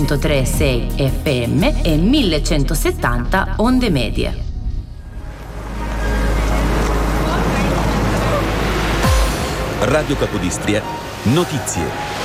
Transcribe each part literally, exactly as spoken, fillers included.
centotré virgola sei F M e millecentosettanta onde medie. Radio Capodistria, notizie.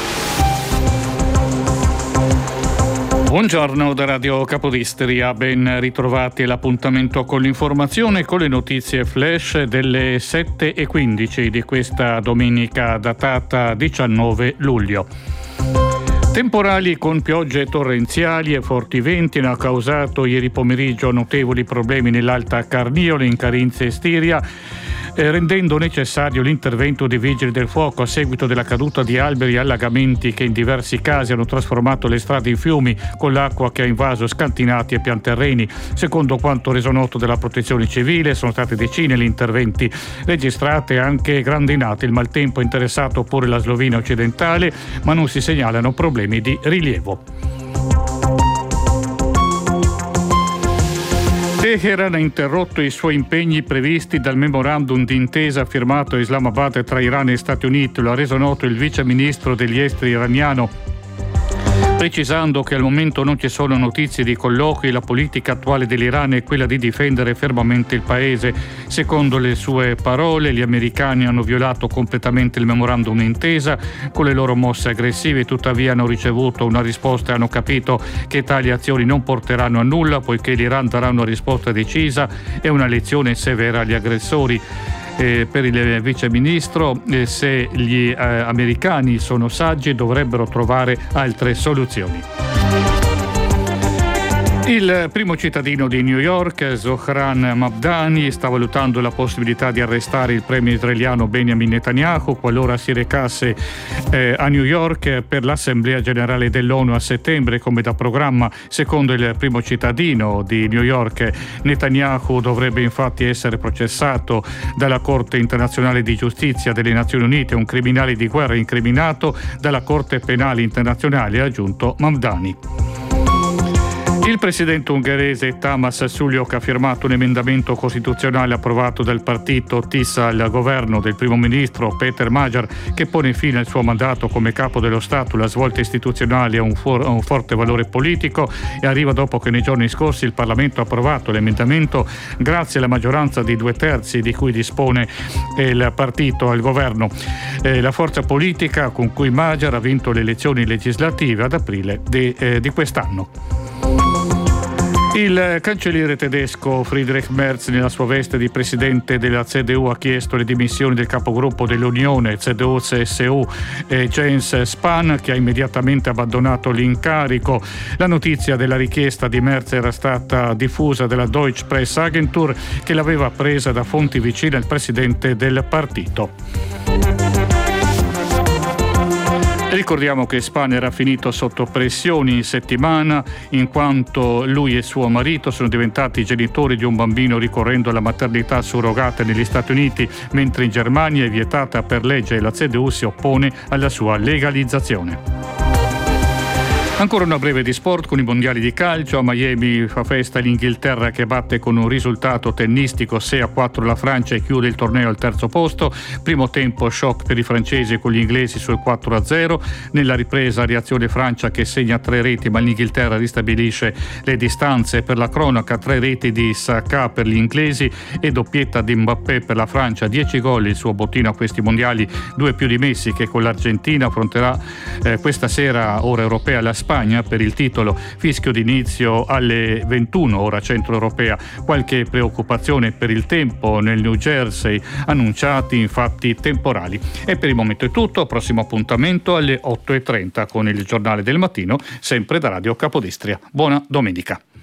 Buongiorno da Radio Capodistria, ben ritrovati all'appuntamento con l'informazione e con le notizie flash delle sette e quindici di questa domenica datata diciannove luglio. Temporali con piogge torrenziali e forti venti hanno causato ieri pomeriggio notevoli problemi nell'Alta Carniola in Carinzia e Stiria, eh, rendendo necessario l'intervento dei vigili del fuoco a seguito della caduta di alberi e allagamenti che in diversi casi hanno trasformato le strade in fiumi con l'acqua che ha invaso scantinati e pianterreni. Secondo quanto reso noto dalla Protezione Civile, sono state decine gli interventi registrati, anche grandinate. Il maltempo ha interessato pure la Slovenia occidentale, ma non si segnalano problemi di rilievo. Teheran ha interrotto i suoi impegni previsti dal memorandum d'intesa firmato a Islamabad tra Iran e Stati Uniti. Lo ha reso noto il vice ministro degli esteri iraniano, precisando che al momento non ci sono notizie di colloqui e la politica attuale dell'Iran è quella di difendere fermamente il paese. Secondo le sue parole, gli americani hanno violato completamente il memorandum d'intesa con le loro mosse aggressive, tuttavia hanno ricevuto una risposta e hanno capito che tali azioni non porteranno a nulla, poiché l'Iran darà una risposta decisa e una lezione severa agli aggressori. Eh, per il vice ministro, eh, se gli eh, americani sono saggi dovrebbero trovare altre soluzioni. Il primo cittadino di New York, Zohran Mamdani, sta valutando la possibilità di arrestare il premier israeliano Benjamin Netanyahu qualora si recasse eh, a New York per l'Assemblea Generale dell'ONU a settembre, come da programma. Secondo il primo cittadino di New York, Netanyahu dovrebbe infatti essere processato dalla Corte Internazionale di Giustizia delle Nazioni Unite, un criminale di guerra incriminato dalla Corte Penale Internazionale, ha aggiunto Mamdani. Il presidente ungherese Tamás Sullyok ha firmato un emendamento costituzionale approvato dal partito T I S al governo del primo ministro Péter Magyar, che pone fine al suo mandato come capo dello Stato. La svolta istituzionale ha un, for- un forte valore politico e arriva dopo che nei giorni scorsi il Parlamento ha approvato l'emendamento grazie alla maggioranza di due terzi di cui dispone il partito al governo. Eh, la forza politica con cui Magyar ha vinto le elezioni legislative ad aprile di, eh, di quest'anno. Il cancelliere tedesco Friedrich Merz, nella sua veste di presidente della C D U, ha chiesto le dimissioni del capogruppo dell'Unione C D U C S U eh, Jens Spahn, che ha immediatamente abbandonato l'incarico. La notizia della richiesta di Merz era stata diffusa dalla Deutsche Presse-Agentur, che l'aveva presa da fonti vicine al presidente del partito. Ricordiamo che Spahn era finito sotto pressioni in settimana, in quanto lui e suo marito sono diventati genitori di un bambino ricorrendo alla maternità surrogata negli Stati Uniti, mentre in Germania è vietata per legge e la C D U si oppone alla sua legalizzazione. Ancora una breve di sport con i mondiali di calcio. A Miami fa festa l'Inghilterra, che batte con un risultato tennistico sei a quattro la Francia e chiude il torneo al terzo posto. Primo tempo shock per i francesi con gli inglesi sul quattro a zero. Nella ripresa reazione Francia che segna tre reti, ma l'Inghilterra ristabilisce le distanze. Per la cronaca, tre reti di Saka per gli inglesi e doppietta di Mbappé per la Francia. dieci gol il suo bottino a questi mondiali, due più di Messi, che con l'Argentina affronterà eh, questa sera, ora europea, la Spagna per il titolo. Fischio d'inizio alle ventuno ora centroeuropea. Qualche preoccupazione per il tempo nel New Jersey, annunciati infatti temporali. E per il momento è tutto. Prossimo appuntamento alle otto e trenta con il giornale del mattino, sempre da Radio Capodistria. Buona domenica.